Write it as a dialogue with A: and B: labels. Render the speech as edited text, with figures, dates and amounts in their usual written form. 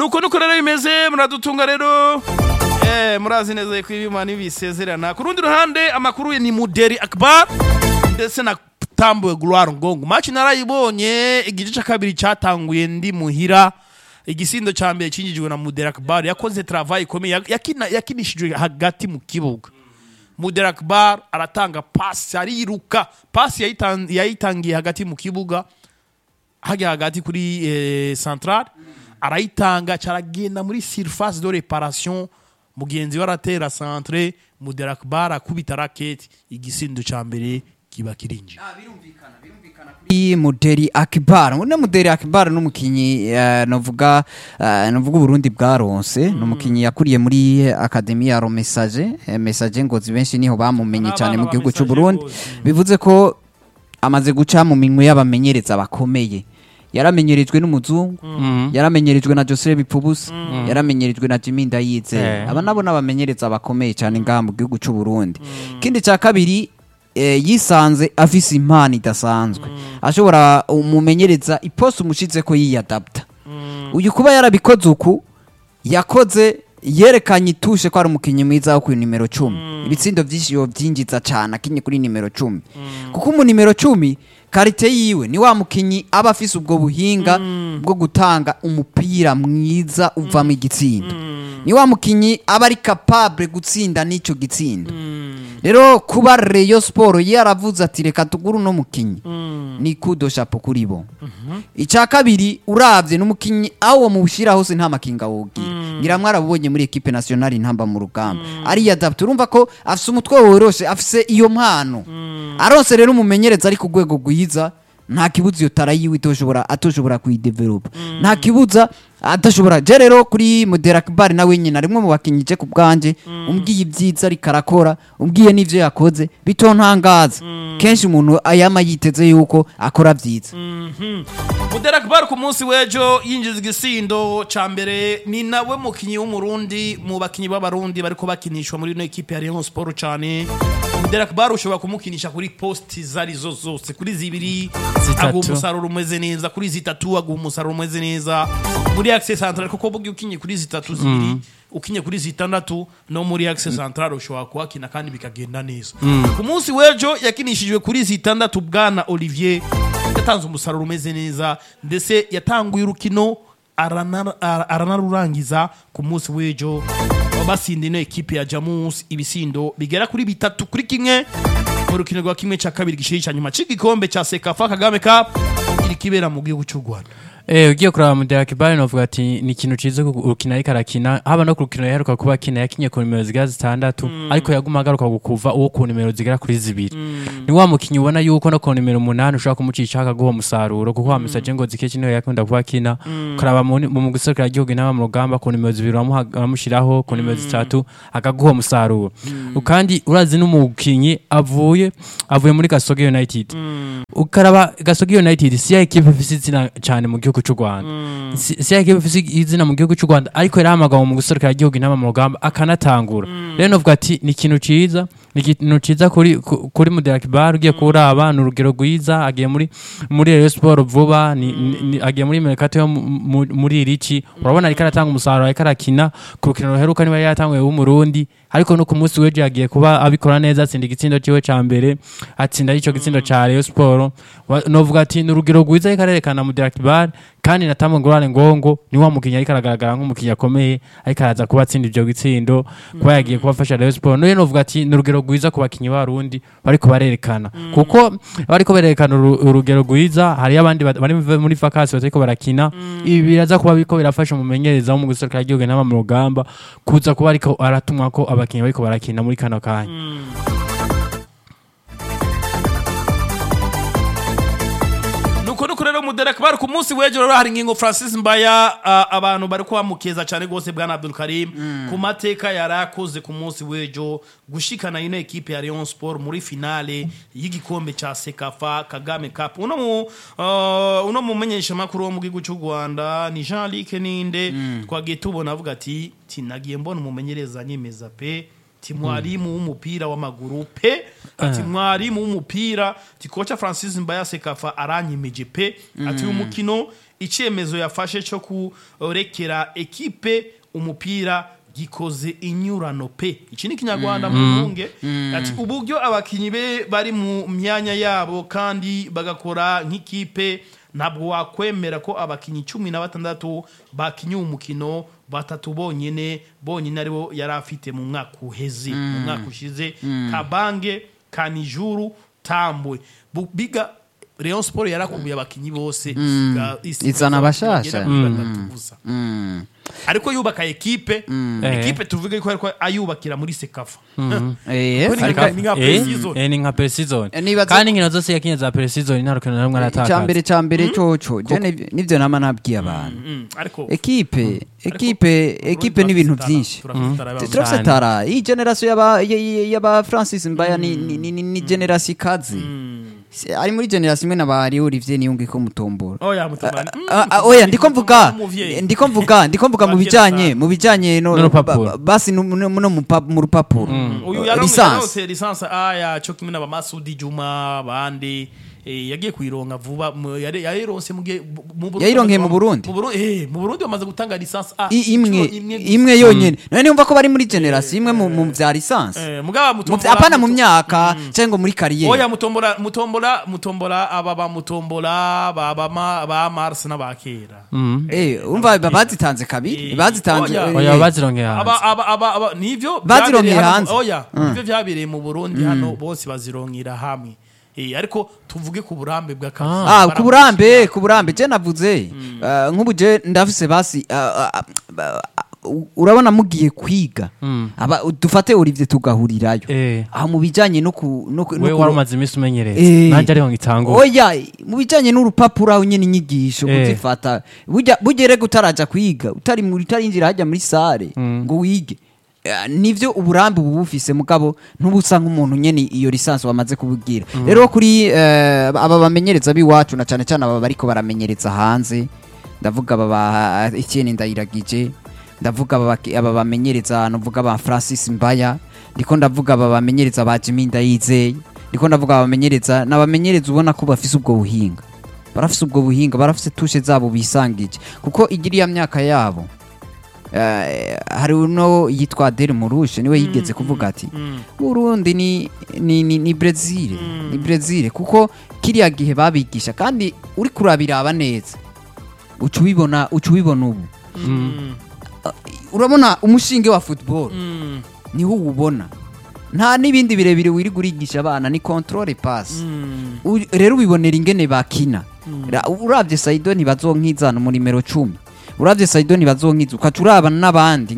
A: nuko rero bimeze muradutunga rero murazi neza ko ibimana ibisezerana ku rundi ruhande amakuru ni Muderi Akbar ndetse na Tambwe Gloire Ngongo match narayibonye igice cya kabiri cyatanguye ndi muhira igisindo cya mbere kinjijwe na Muderi Akbar yakoze travail ikomeye yakinishijwe hagati mu kibuga Muderi Akbar aratanga pass ariruka pass yayitangiye hagati mu kibuga hagati kuri central arayitanga caragenda muri surface de réparation mugenzi waratera centre Muderi Akbar akubita racket igisindo cya mbere kiba kirinje
B: birumvikana kuri Muderi Akbar Muderi Akbar n'umukinyi novuga Burundi bwaronse n'umukinyi yakuriye muri Academy ya Message ngozi benshi niho bamumenye cyane mu gihugu cy'u Burundi bivuze ko amaze guca mu minwe y'abamenyereza bakomeye yaramenyerejwe n'umuzungu yaramenyerejwe na Joseph Bipfubusa yaramenyerejwe na Jimmy Ndayize aba nabo nabamenyereza bakomeye cyane ngaha mu gihugu cy'u Burundi kindi cya kabiri yisanze afise impano idasanzwe ashobora umumenyereza ipost umushize ko yiyadapta uyu kuba yarabikoze uku yakoze yerekanye itushe ko ari umukinyi mwiza wo kuri nimero 10 ibitsindo byinshi yo byinjiza cyane akinye kuri nimero 10 kuko mu nimero 10 karite yiwe ni wa mukinyi aba afise ubwo buhinga bwo gutanga umupira mwiza uva mu gitsindo ni wa mukinyi aba ari capable gutsinda n'ico gitsindo rero kuba Rayon Sport yaravuze ati reka tuguru no mukinyi ni kudo chapeau kuri bo icya kabiri uravye n'umukinyi aho mu bushira hose nta makinga wogira ngira mwarabonye muri equipe nationale intamba mu rugamba ari adapt urumva ko afise umutwe woroshe afise iyo mpano aronse rero umumenyereza ari ku rwego gwiza nta kibuza iyo tarayiwe atoshobora kuyidevelop nta kibuza atashobora je rero kuri Muderi Akbar nawe nyine arimwe mu bakinyije ku bwanje umbwiye ibyiza ari karakora umbwiye n'ivyo yakoze bitontangaza kenshi umuntu ayama yiteze yuko akora byiza
A: Muderi Akbar ku munsi wejo yinjiza igisindo ca mbere ni nawe mukinyi w'umurundi mu bakinyi b'abarundi bariko bakinishwa muri no equipe ya Rayon Sport cyane Muderi Akbar ushobora kumukinisha kuri post zarizo zose kuri zibiri agu umusaruro umeze neza kuri zitatu agu umusaruro umeze neza muri access central kuko bugi ukinye kuri zitatu zibiri ukinye kuri zitandatu no muri access central ushobora kuhakina kandi bikagenda neza ku munsi wejo yakinishijwe kuri zitandatu bwana Olivier yatanze umusaruro umeze neza ndetse yatanguye urukino aranarurangiza ku munsi wejo basinde no equipe ya Jamus ibisindo bigera kuri bitatu kuri kimwe mu rukino rwa kimwe cya kabiri gishiri nyuma cy'igikombe cya Sekafa Kagame Cup iri kibera mu gihugu cy'u Rwanda
C: ugiye kuraba Muderi Akbar novuga ati ni ikintu ciza urukina ariko arakina haba no ku rukino yaheruka kuba akina yakinye ku nimero zigera 6 ariko yaguma agaruka gukuva uwo ku nimero zigera kuri 2 ni wa mukinyi ubona yuko no ku nimero 8 ushaka kumucisha akaguha umusaruro kuko wa Message ngo zikeje niho yakunda kuba akina kuraba mu gusekera igihugu n'aba mu rugamba ku nimero 2 bamushiraho ku nimero 3 akaguha umusaruro kandi urazi n'umukinyi avuye muri Gasogi United ukaraba Gasogi United si ya equipe ifite cyane mu gihugu cy'u Rwanda si ya equipe ifite izina mu gihugu cy'u Rwanda ariko yarahamagawe mu guserukira igihugu n'aba mu rugamba akanatangura rero novuga ati ni ikintu ciza kuri Muderi Akbar ugiye kuraba n'urugero rwiza agiye muri Rayon Sport vuba agiye muri mercato yo muri Richi urabona ariko aratanga umusaruro ariko arakina ku rukino ruheruka niba yatanguye w'umurundi ariko no ku munsi weje yagiye kuba abikora neza atsinda igitsindo ciwe ca mbere atsinda ico gitsindo ca Rayon Sport novuga ati n'urugero rwiza ariko arerekana Muderi Akbar kandi na Tambwe Gloire Ngongo ni wa mukinya ariko aragaragara nk'umukinya akomeye ariko araza kuba atsinda ivyo gitsindo kuba yagiye kubafasha Rayon Sport no novuga ati n'urugero rwiza ku bakinyi b'abarundi bariko barerekana kuko bariko barerekana urugero rwiza hari abandi bari muri vacances bariko barakina ibi biraza kuba biko birafasha umumenyereza wo mu guserukira igihugu n'aba mu rugamba kuza kuba ariko aratumwa ko abakinyi bariko barakina muri kano kanya
A: nuko rero Muderi Akbar ku munsi wejo rero hari ngingo Francis Mbaya abantu bari kwamukeza cyane gose bwana Abdul Karim ku mateka yarakoze ku munsi wejo gushikana ino equipe ya Rayon Sport muri finale y'igikombe cya Sekafa Kagame Cup uno mumenyesha makuru wo mu gihugu cy'u Rwanda ni Jean-Luc Ninde twagiye tubona avuga ati nagiye mbona umumenyereza nyemeza pe mwarimu w'umupira w'amaguru pe ati mwarimu w'umupira kocha Francis Mbaya Sekafa aranyemeje pe ati umukino icyemezo yafashe cyo kurekera ekipe umupira gikoze inyurano pe. Iki ni kinyarwanda mu bunge ati uburyo abakinyi be bari mu myanya yabo kandi bagakora nk'ikipe, ntabwo wakwemera ko abakinyi 16 bakinye umukino batatu bonyene aribo yari afite mu mwaka uheze mu mwaka ushize. Kabange, Kanijuru, Tambwe, biga Rayon Sport yarakubuye abakinyi bose
B: izana bashasha
A: ariko yubaka ekipe tuvuge ko ayubakira muri Sekafa
C: ni nka pre-season kandi nkino zose yakinye za pre-season ntarukino namwe aratakaza
B: cyambere cyoco nivyo nama nabwiye abantu ekipe n'ibintu byinshi turafitara iyi generation yaba Francis Mbaya ni generation kazi ari muri generation imwe nabari Olivier Niyungi ko mutombora oya ndiko mvuga mu bijanye no basi no mu rupapuro
A: uyu yaronse lisansi aya cyo kimwe n'aba Masudi Juma bandi yagiye kuyironka vuba yayironse
B: yayironkeye mu Burundi
A: mu Burundi bamaze gutanga lisansi
B: imwe yonyene none umva ko bari muri generation imwe mu vya lisansi apana mu myaka cyangwa muri kariyeri.
A: Oya mutombola aba mutombola ba Mars n'abakera
B: umva bazitanze kabiri bazitanze
C: oya bazironkeye hanze
A: aba nivyo
B: bazironkeye hanze
A: oya nivyo vyabereye mu Burundi hano bose bazironkira hamwe. Ariko tuvuge ku burambe bw'akazi
B: ku burambe je navuze nk'ubu je ndafise basi urabona mugiye kwiga dufate Olivier tugahurirayo aho mu bijanye no
C: we warumaze imisi umenyereye nanje ariho ngitangura
B: oya mu bijanye n'urupapuro aho nyene inyigisho kuzifata bugere gutaraja kwiga utari injira hajya muri sare ngo wige nivyo uburambe bufise mugabo ntubusa nk'umuntu nyene iyo lisansi wamaze kubugira. Rero kuri aba bamenyereza biwacu na cyane aba bariko baramenyereza hanze, ndavuga baba Etienne Ndayiragije, ndavuga aba bamenyereza novuga ba Francis Mbaya, ndiko ndavuga aba bamenyereza ba Jimmy Ndayizeye, ndiko ndavuga abamenyereza n'abamenyereza ubona ko bafise ubwo buhinga, barafise ubwo buhinga, barafise tushe zabo bisangije kuko igiriya myaka yabo. Hari uno yitwa Adel Murushe niwe yigeze kuvuga ati Burundi ni Brazil ni Brazil kuko kiriya gihe babigisha kandi uri kurabiraba neza ucubibona ubu urabona umushinge wa football niho ubona nta nibindi birebire wiri gurigisha abana ni control pass rero ubibonera ingene bakina uravye Saido ntibazonkizana mu numero 10 uravye Saido ntibazonkiza ukacuraba n'abandi